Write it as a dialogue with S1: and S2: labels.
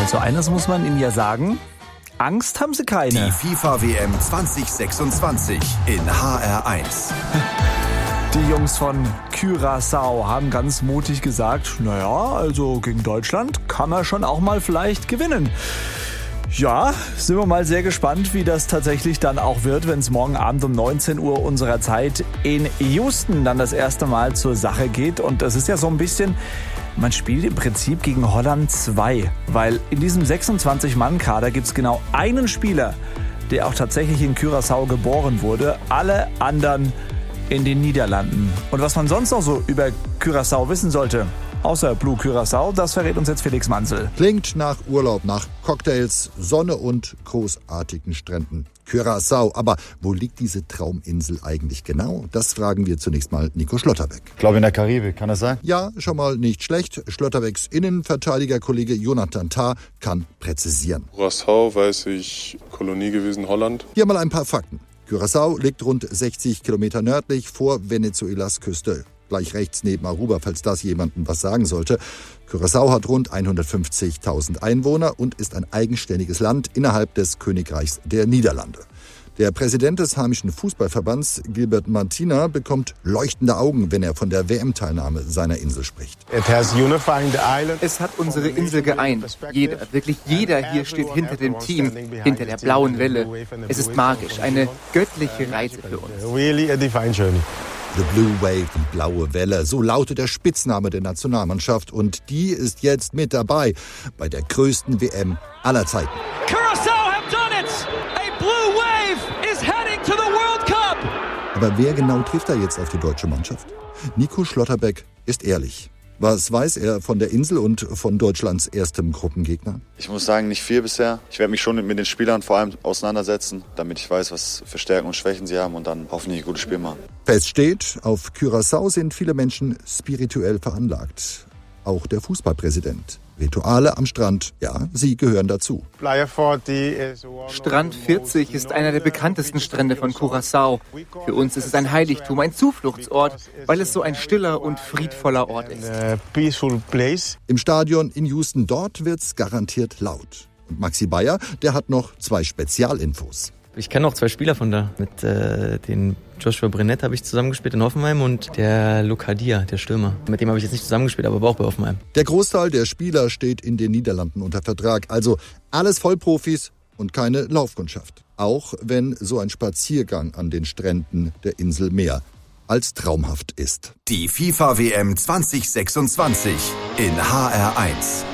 S1: Also eines muss man ihnen ja sagen, Angst haben sie keine.
S2: Die FIFA-WM 2026 in HR1.
S1: Die Jungs von Curaçao haben ganz mutig gesagt, naja, also gegen Deutschland kann man schon auch mal vielleicht gewinnen. Ja, sind wir mal sehr gespannt, wie das tatsächlich dann auch wird, wenn es morgen Abend um 19 Uhr unserer Zeit in Houston dann das erste Mal zur Sache geht. Und das ist ja so ein bisschen, man spielt im Prinzip gegen Holland 2, weil in diesem 26-Mann-Kader gibt es genau einen Spieler, der auch tatsächlich in Curaçao geboren wurde. Alle anderen in den Niederlanden. Und was man sonst noch so über Curaçao wissen sollte, außer Blue Curaçao, das verrät uns jetzt Felix Manzel.
S3: Klingt nach Urlaub, nach Cocktails, Sonne und großartigen Stränden. Curaçao, aber wo liegt diese Trauminsel eigentlich genau? Das fragen wir zunächst mal Nico Schlotterbeck.
S4: Ich glaube in der Karibik, kann das sein?
S3: Ja, schon mal nicht schlecht. Schlotterbecks Innenverteidigerkollege Jonathan Tah kann präzisieren.
S5: Curaçao, weiß ich, Kolonie gewesen, Holland.
S3: Hier mal ein paar Fakten. Curaçao liegt rund 60 Kilometer nördlich vor Venezuelas Küste. Gleich rechts neben Aruba, falls das jemandem was sagen sollte. Curaçao hat rund 150.000 Einwohner und ist ein eigenständiges Land innerhalb des Königreichs der Niederlande. Der Präsident des heimischen Fußballverbands, Gilbert Martina, bekommt leuchtende Augen, wenn er von der WM-Teilnahme seiner Insel spricht.
S6: Es hat unsere Insel geeint. Jeder, wirklich jeder hier steht hinter dem Team, hinter der blauen Welle. Es ist magisch, eine göttliche Reise für uns.
S3: The Blue Wave, die blaue Welle, so lautet der Spitzname der Nationalmannschaft. Und die ist jetzt mit dabei bei der größten WM aller Zeiten.
S7: Curaçao have done it! A blue wave is heading to the World Cup!
S3: Aber wer genau trifft da jetzt auf die deutsche Mannschaft? Nico Schlotterbeck ist ehrlich. Was weiß er von der Insel und von Deutschlands erstem Gruppengegner?
S4: Ich muss sagen, nicht viel bisher. Ich werde mich schon mit den Spielern vor allem auseinandersetzen, damit ich weiß, was für Stärken und Schwächen sie haben und dann hoffentlich ein gutes Spiel machen.
S3: Fest steht, auf Curaçao sind viele Menschen spirituell veranlagt. Auch der Fußballpräsident. Rituale am Strand, ja, sie gehören dazu.
S6: Strand 40 ist einer der bekanntesten Strände von Curaçao. Für uns ist es ein Heiligtum, ein Zufluchtsort, weil es so ein stiller und friedvoller Ort ist.
S3: Im Stadion in Houston, dort wird's garantiert laut. Und Maxi Bayer, der hat noch 2 Spezialinfos.
S8: Ich kenne auch 2 Spieler von da. Mit den Joshua Brennett habe ich zusammengespielt in Hoffenheim und der Locadia, der Stürmer. Mit dem habe ich jetzt nicht zusammengespielt, aber auch bei Hoffenheim.
S3: Der Großteil der Spieler steht in den Niederlanden unter Vertrag. Also alles Vollprofis und keine Laufkundschaft. Auch wenn so ein Spaziergang an den Stränden der Insel mehr als traumhaft ist.
S2: Die FIFA-WM 2026 in HR1.